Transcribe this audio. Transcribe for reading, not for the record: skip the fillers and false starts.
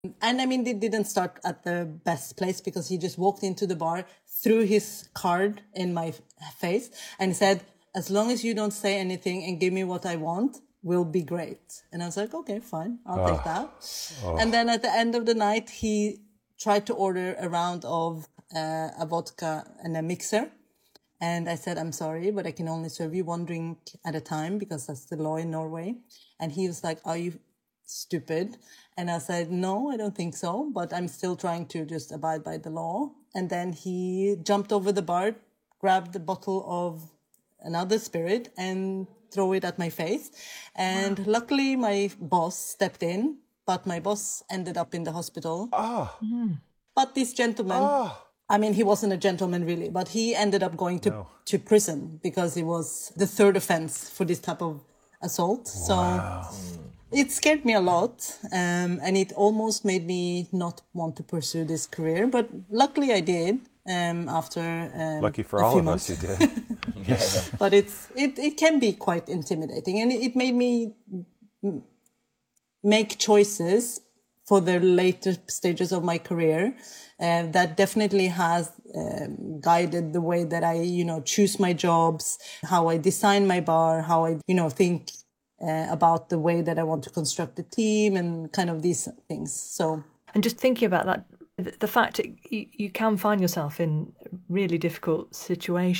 And I mean, it didn't start at the best place because he just walked into the bar, threw his card in my face and said, as long as you don't say anything and give me what I want, we'll be great. And I was like, okay, fine, I'll take that. And then at the end of the night, he tried to order a round of a vodka and a mixer. And I said, I'm sorry, but I can only serve you one drink at a time because that's the law in Norway. And he was like, are you stupid? And I said, no, I don't think so, but I'm still trying to just abide by the law. And then he jumped over the bar, grabbed a bottle of another spirit and throw it at my face. And luckily my boss stepped in, but my boss ended up in the hospital. But this gentleman, I mean, he wasn't a gentleman really, but he ended up going to prison because it was the third offense for this type of assault. So it scared me a lot. And it almost made me not want to pursue this career. But luckily I did. After lucky for all of us, you did. But it can be quite intimidating, and it made me make choices for the later stages of my career that definitely has guided the way that I choose my jobs, how I design my bar, how I think about the way that I want to construct a team and kind of these things. So, and just thinking about that, the fact that you can find yourself in really difficult situations